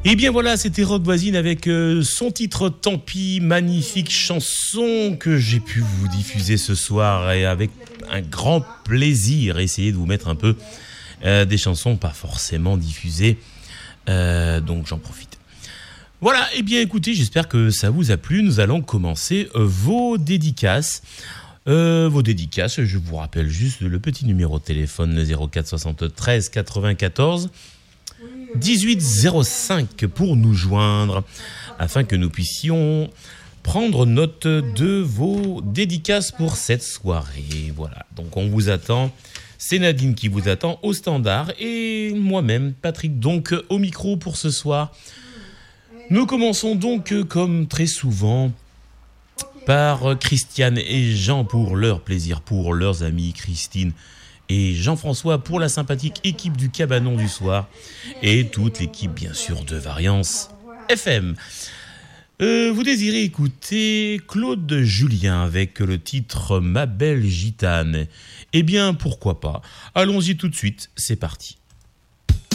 Et bien voilà, c'était Rock Voisine avec son titre Tant pis, magnifique chanson que j'ai pu vous diffuser ce soir et avec un grand plaisir essayer de vous mettre un peu des chansons pas forcément diffusées, donc j'en profite. Voilà, et bien écoutez, j'espère que ça vous a plu. Nous allons commencer vos dédicaces. Je vous rappelle juste le petit numéro de téléphone, le 04 73 94 1805 pour nous joindre, afin que nous puissions prendre note de vos dédicaces pour cette soirée. Voilà, donc on vous attend. C'est Nadine qui vous attend au standard et moi-même, Patrick, donc au micro pour ce soir. Nous commençons donc, comme très souvent, par Christiane et Jean pour leur plaisir, pour leurs amis Christine et Jean-François pour la sympathique équipe du Cabanon du soir et toute l'équipe bien sûr de Variance FM. Vous désirez écouter Claude Julien avec le titre Ma belle gitane? Eh bien pourquoi pas, allons-y tout de suite, c'est parti.